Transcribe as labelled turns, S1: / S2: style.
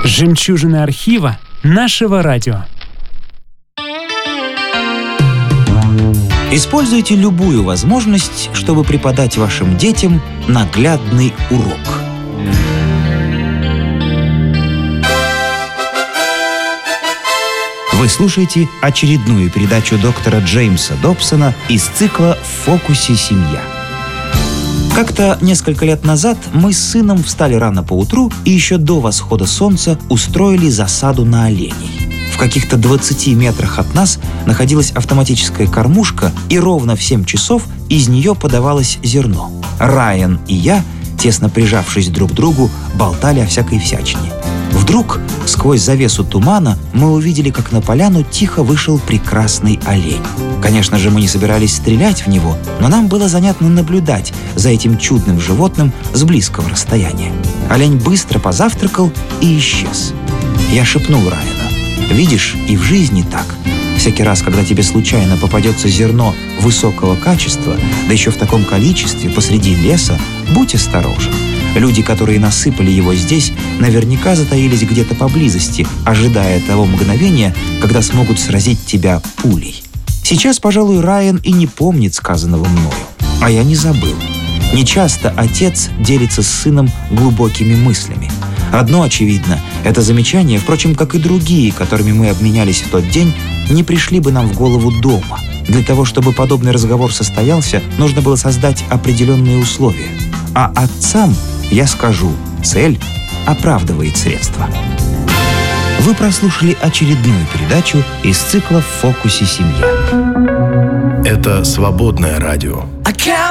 S1: Жемчужины архива нашего радио.
S2: Используйте любую возможность, чтобы преподать вашим детям наглядный урок. Вы слушаете очередную передачу доктора Джеймса Добсона из цикла «В фокусе семья». Как-то несколько лет назад мы с сыном встали рано поутру и еще до восхода солнца устроили засаду на оленей. В каких-то 20 метрах от нас находилась автоматическая кормушка, и ровно в 7 часов из нее подавалось зерно. Райан и я, тесно прижавшись друг к другу, болтали о всякой всячине. Вдруг, сквозь завесу тумана, мы увидели, как на поляну тихо вышел прекрасный олень. Конечно же, мы не собирались стрелять в него, но нам было занятно наблюдать за этим чудным животным с близкого расстояния. Олень быстро позавтракал и исчез. Я шепнул Райану: «Видишь, и в жизни так. Всякий раз, когда тебе случайно попадется зерно высокого качества, да еще в таком количестве посреди леса, будь осторожен. Люди, которые насыпали его здесь, наверняка затаились где-то поблизости, ожидая того мгновения, когда смогут сразить тебя пулей». Сейчас, пожалуй, Райан и не помнит сказанного мною. А я не забыл. Нечасто отец делится с сыном глубокими мыслями. Одно очевидно: это замечание, впрочем, как и другие, которыми мы обменялись в тот день, не пришли бы нам в голову дома. Для того, чтобы подобный разговор состоялся, нужно было создать определенные условия. А отцам я скажу: цель оправдывает средства. Вы прослушали очередную передачу из цикла «В фокусе семья».
S3: Это «Свободное радио».